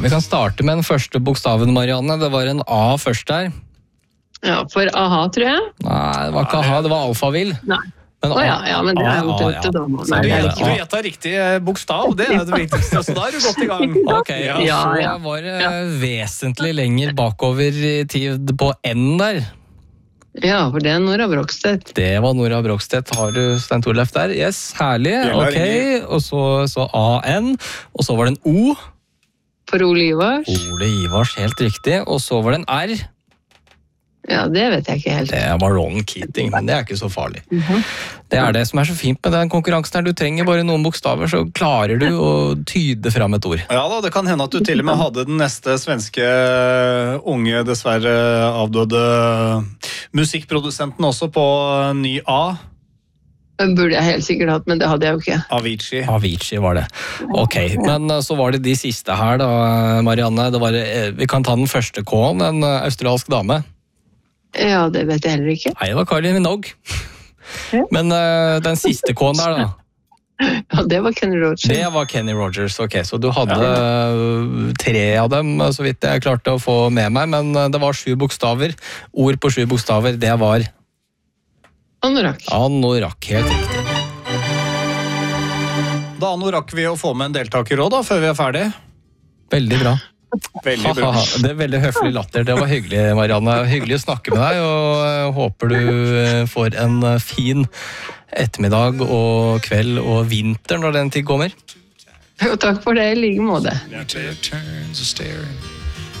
vi kan starte med den første bokstaven, Marianne. Det var en A først der. Ja, for aha, tror jeg. Nei, det var ikke A, det var alfavill. Nei. Men det er jo tøtte da. Nei, det er Du gjetter riktig bokstav, det er det viktigste, så da er du godt i gang. Ok, så var det vesentlig lenger bakover i tid på N der. Ja, for det er Nora Brogstedt. Det var Nora Brogstedt. Har du Stein Torleif der? Yes, herlig. Ok, og så A-N, og så var det en O. For Ole Ivars. Ole Ivars, helt riktig. Og så var det en R. Ja, det vet jeg ikke helt. Det var Ronan Keating, men det er ikke så farlig. Det er det som er så fint med den konkurransen her. Du trenger bare noen bokstaver, så klarer du å tyde fram et ord. Ja da, det kan hende at du til og med hadde den neste svenske unge, dessverre avdøde musikkprodusenten også på ny A. Den burde jeg helt sikkert hatt, men det hadde jeg jo ikke. Avicii. Avicii var det. Ok, men så var det de siste her da, Marianne. Vi kan ta den første K-en, en australsk dame. Ja, det vet jeg heller ikke. Nei, det var Kylie Minogue. Men den siste K-en der da. Ja, det var Kenny Rogers. Det var Kenny Rogers, ok. Så du hadde 3 av dem, så vidt jeg klarte å få med meg, men det var 7 bokstaver. Ord på 7 bokstaver, det var... Anorak. Anorak, helt riktig. Da anorak vi å få med en deltaker også da, før vi er ferdig. Veldig bra. Veldig bra. Det er veldig høflig latter. Det var hyggelig, Marianne. Hyggelig å snakke med deg, og håper du får en fin ettermiddag og kveld og vinter når den tid kommer. Jo, takk for det, i like måte. Turns a staring